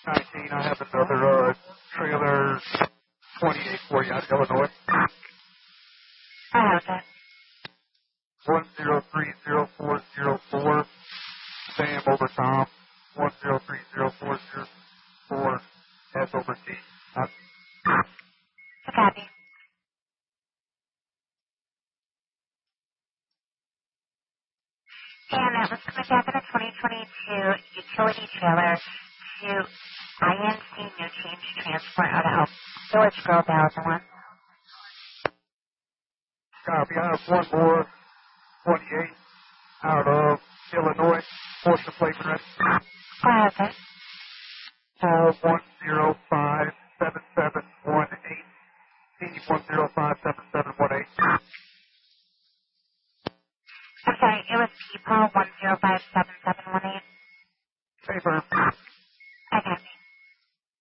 19, I have another trailer 28 for you out of Illinois. I have that. 10300404. Sam over Tom. 10300404. S over T. Copy. And that was coming back in a 2022 utility trailer to INC New Change Transport out of Village Grove, Alabama. Copy. I have one more 28 out of Illinois. Portion plate ready. Okay. 1057718. P1057718. I'm sorry, it was P-Paul 1057718. Paper.